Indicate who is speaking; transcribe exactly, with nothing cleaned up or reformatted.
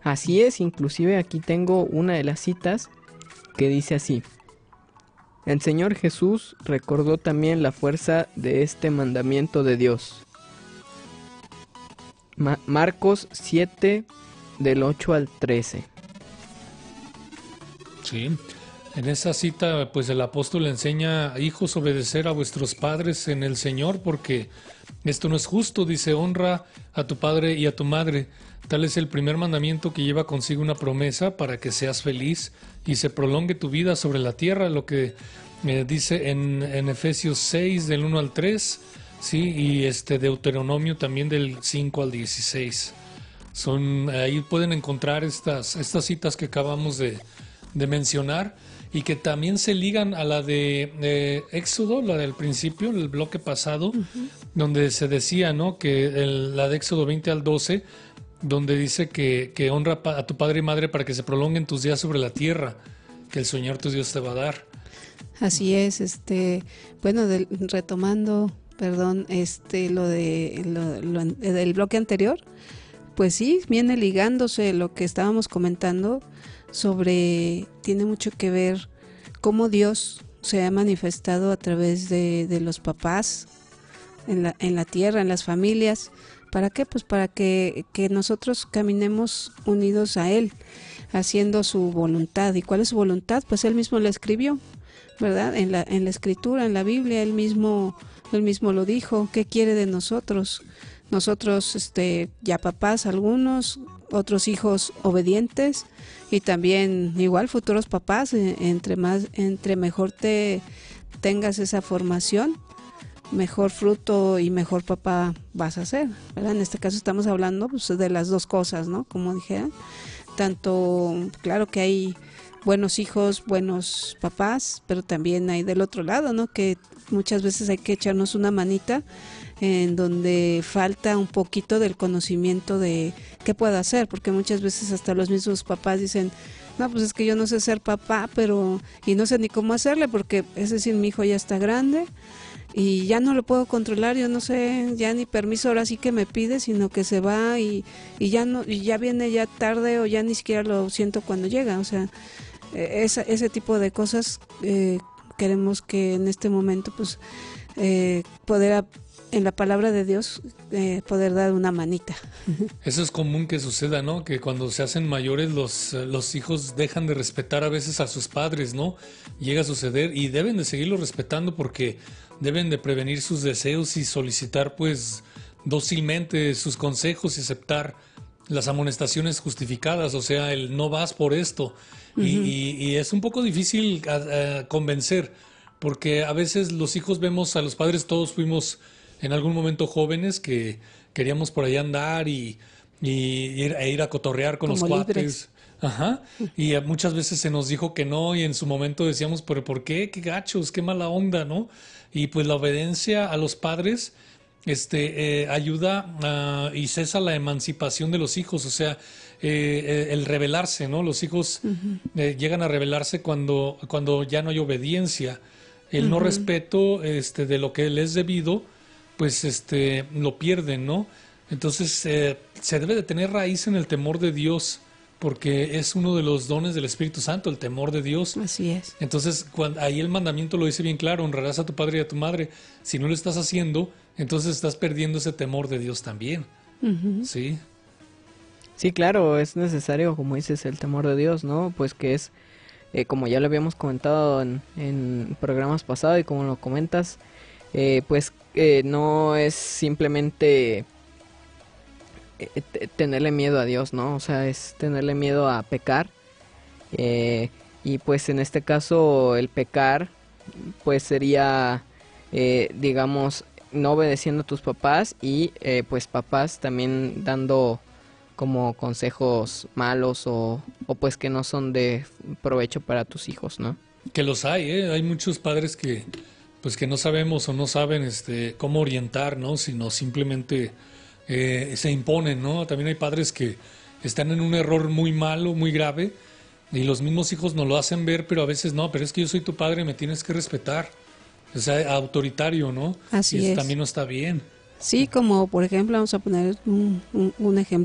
Speaker 1: Así es, inclusive aquí tengo una de las citas que dice así: el Señor Jesús recordó también la fuerza de este mandamiento de Dios. Ma- Marcos siete, del ocho al trece.
Speaker 2: Sí, en esa cita pues el apóstol enseña: hijos, obedecer a vuestros padres en el Señor, porque esto no es justo, dice, honra a tu padre y a tu madre. Tal es el primer mandamiento que lleva consigo una promesa para que seas feliz y se prolongue tu vida sobre la tierra, lo que eh, dice en, en Efesios seis del uno al tres, sí, y este Deuteronomio también del cinco al dieciséis. Son, ahí pueden encontrar estas, estas citas que acabamos de, de mencionar, y que también se ligan a la de eh, Éxodo, la del principio, el bloque pasado,
Speaker 3: Ujú.
Speaker 2: donde se decía, ¿no?, que el- la de Éxodo veinte al doce, donde dice que, que honra pa- a tu padre y madre para que se prolonguen tus días sobre la tierra, que el Señor tu Dios te va a dar.
Speaker 3: Así es, este, bueno, del- retomando, perdón, este, lo de lo, lo an- eh, del bloque anterior, pues sí, viene ligándose lo que estábamos comentando sobre, tiene mucho que ver cómo Dios se ha manifestado a través de, de los papás en la, en la tierra, en las familias. ¿Para qué? Pues para que, que nosotros caminemos unidos a Él, haciendo su voluntad. ¿Y cuál es su voluntad? Pues Él mismo la escribió, ¿verdad? En la, en la escritura, en la Biblia, Él mismo, Él mismo lo dijo. ¿Qué quiere de nosotros? Nosotros, este, ya papás algunos, otros hijos obedientes, y también igual futuros papás. eh, entre más, entre mejor te tengas esa formación, mejor fruto y mejor papá vas a ser, ¿verdad? En este caso estamos hablando, pues, de las dos cosas, ¿no? Como dijeron, tanto, claro que hay buenos hijos, buenos papás, pero también hay del otro lado, ¿no? Que muchas veces hay que echarnos una manita en donde falta un poquito del conocimiento de qué puedo hacer, porque muchas veces hasta los mismos papás dicen: no, pues es que yo no sé ser papá, pero y no sé ni cómo hacerle, porque es decir, mi hijo ya está grande y ya no lo puedo controlar, yo no sé ya ni permiso ahora sí que me pide, sino que se va y, y ya no, y ya viene ya tarde, o ya ni siquiera lo siento cuando llega. O sea, eh, esa, ese tipo de cosas, eh, queremos que en este momento pues eh, poder a, en la palabra de Dios, eh, poder dar una manita.
Speaker 2: Eso es común que suceda, ¿no? Que cuando se hacen mayores los, eh, los hijos dejan de respetar a veces a sus padres, ¿no? Llega a suceder, y deben de seguirlo respetando, porque deben de prevenir sus deseos y solicitar pues dócilmente sus consejos y aceptar las amonestaciones justificadas, o sea, el no vas por esto. Y,
Speaker 3: Ujú.
Speaker 2: y- y es un poco difícil a- a convencer, porque a veces los hijos vemos a los padres, todos fuimos en algún momento jóvenes que queríamos por ahí andar y, y ir, e ir a cotorrear con los
Speaker 3: Como libres.
Speaker 2: cuates. Ajá. Y eh, muchas veces se nos dijo que no, y en su momento decíamos, pero ¿por qué? Qué gachos, qué mala onda, ¿no? Y pues la obediencia a los padres este, eh, ayuda a- y cesa la emancipación de los hijos, o sea, eh, eh, el rebelarse, ¿no? Los hijos
Speaker 3: Ujú.
Speaker 2: eh, llegan a rebelarse cuando, cuando ya no hay obediencia. El no
Speaker 3: Ujú.
Speaker 2: respeto este, de lo que les es debido, pues este, lo pierden, ¿no? Entonces eh, se debe de tener raíz en el temor de Dios, porque es uno de los dones del Espíritu Santo, el temor de Dios.
Speaker 3: Así es.
Speaker 2: Entonces, cuando, ahí el mandamiento lo dice bien claro: honrarás a tu padre y a tu madre. Si no lo estás haciendo, entonces estás perdiendo ese temor de Dios también,
Speaker 3: Ujú.
Speaker 2: ¿sí?
Speaker 1: Sí, claro, es necesario, como dices, el temor de Dios, ¿no? Pues que es, eh, como ya lo habíamos comentado en, en programas pasados y como lo comentas, eh, pues eh, no es simplemente eh, te- tenerle miedo a Dios, ¿no? O sea, es tenerle miedo a pecar. eh, y pues en este caso el pecar, pues sería, eh, digamos, no obedeciendo a tus papás y eh, pues papás también dando como consejos malos o, o pues que no son de provecho para tus hijos, ¿no?
Speaker 2: Que los hay, ¿eh? Hay muchos padres que, pues que no sabemos o no saben este, cómo orientar, ¿no? Sino simplemente eh, se imponen, ¿no? También hay padres que están en un error muy malo, muy grave, y los mismos hijos nos lo hacen ver, pero a veces no, pero es que yo soy tu padre, me tienes que respetar. O sea, autoritario, ¿no? Y
Speaker 3: Así
Speaker 2: eso
Speaker 3: es.
Speaker 2: también no está bien.
Speaker 3: Sí, como por ejemplo, vamos a poner un, un, un ejemplo.